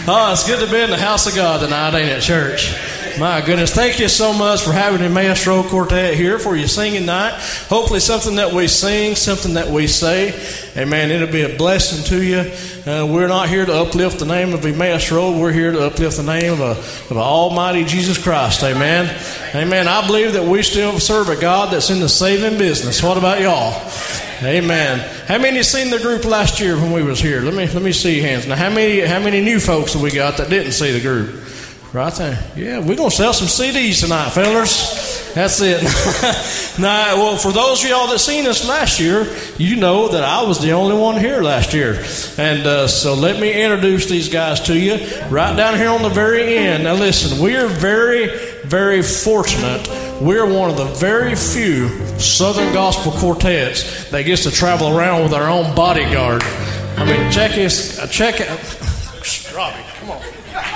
Oh, it's good to be in the house of God tonight, ain't it, church? My goodness, thank you so much for having the Emmaus Road Quartet here for your singing night. Hopefully something that we sing, something that we say, amen, it'll be a blessing to you. We're not here to uplift the name of Emmaus Road. We're here to uplift the name of Almighty Jesus Christ, amen. Amen. I believe that we still serve a God that's in the saving business. What about y'all? Amen. How many seen the group last year when we was here? Let me see your hands. Now, how many new folks have we got that didn't see the group? Right there. Yeah, we're going to sell some CDs tonight, fellas. That's it. Now, well, for those of y'all that seen us last year, you know that I was the only one here last year. And so let me introduce these guys to you right down here on the very end. Now, listen, we are very, very fortunate. We're one of the very few Southern Gospel quartets that gets to travel around with our own bodyguard. I mean, check it. Robbie, come on.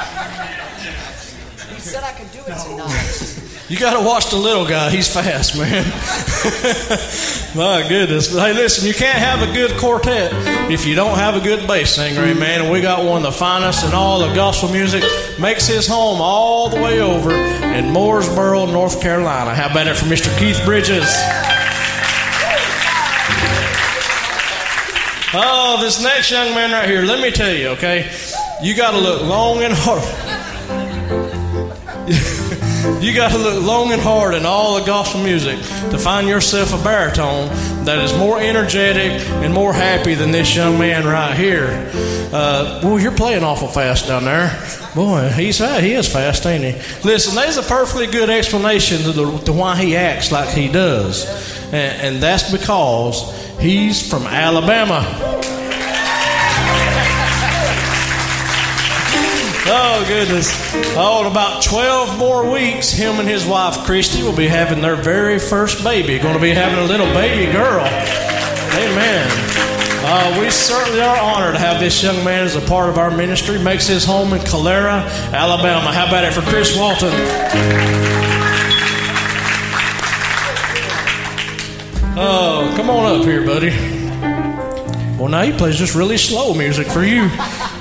He said I could do it tonight. You got to watch the little guy. He's fast, man. My goodness. Hey, listen, you can't have a good quartet if you don't have a good bass singer, amen. And we got one of the finest in all of gospel music. Makes his home all the way over in Mooresboro, North Carolina. How about it for Mr. Keith Bridges? Oh, this next young man right here, let me tell you, okay? You got to look long and hard. You got to look long and hard in all the gospel music to find yourself a baritone that is more energetic and more happy than this young man right here. Well, you're playing awful fast down there. Boy, he is fast, ain't he? Listen, there's a perfectly good explanation to why he acts like he does. And that's because he's from Alabama. Oh, goodness. Oh, in about 12 more weeks, him and his wife, Christy, will be having their very first baby. Going to be having a little baby girl. Amen. We certainly are honored to have this young man as a part of our ministry. Makes his home in Calera, Alabama. How about it for Chris Walton? Oh, come on up here, buddy. Well, now he plays just really slow music for you.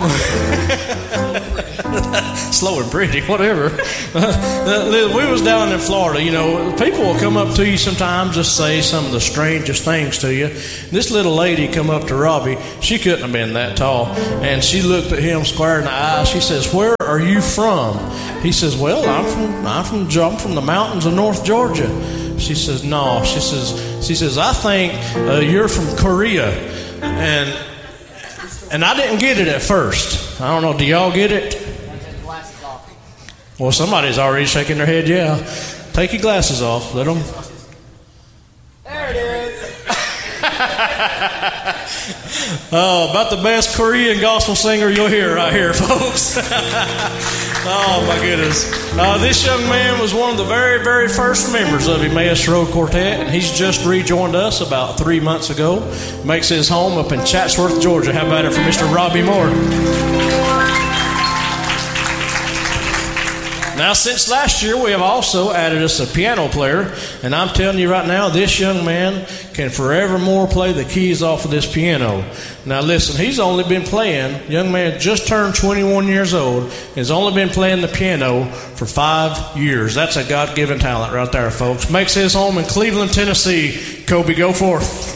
Slow and pretty, whatever. We was down in Florida. You know, people will come up to you sometimes, just say some of the strangest things to you. This little lady come up to Robbie. She couldn't have been that tall, and she looked at him square in the eye. She says, "Where are you from?" He says, "Well, I'm from the mountains of North Georgia." She says, "No." She says, "I think you're from Korea," and I didn't get it at first. I don't know. Do y'all get it? Well, somebody's already shaking their head. Yeah. Take your glasses off. Let them. There it is. Oh, about the best Korean gospel singer you'll hear right here, folks. Oh, my goodness. This young man was one of the very, very first members of Emmaus Road Quartet, and he's just rejoined us about 3 months ago. Makes his home up in Chatsworth, Georgia. How about it for Mr. Robbie Moore? Now, since last year, we have also added us a piano player, and I'm telling you right now, this young man can forevermore play the keys off of this piano. Now, listen, he's only been playing, young man just turned 21 years old, has only been playing the piano for 5 years. That's a God-given talent right there, folks. Makes his home in Cleveland, Tennessee. Kobe, go forth.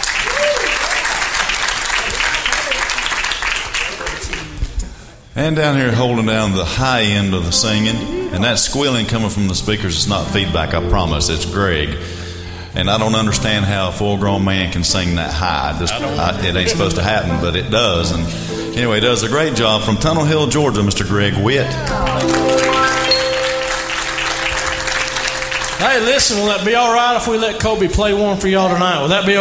And down here holding down the high end of the singing, and that squealing coming from the speakers is not feedback, I promise. It's Greg. And I don't understand how a full-grown man can sing that high. It ain't supposed to happen, but it does. And anyway, he does a great job. From Tunnel Hill, Georgia, Mr. Greg Witt. Hey, listen, will that be all right if we let Kobe play one for y'all tonight? Will that be